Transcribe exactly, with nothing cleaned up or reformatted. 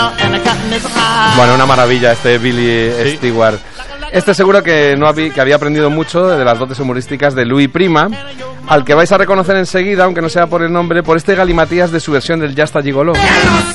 Bueno, una maravilla este Billy Sí. Stewart. Este seguro que no había, que había aprendido mucho de las dotes humorísticas de Louis Prima, al que vais a reconocer enseguida, aunque no sea por el nombre, por este galimatías de su versión del Ya está gigoló.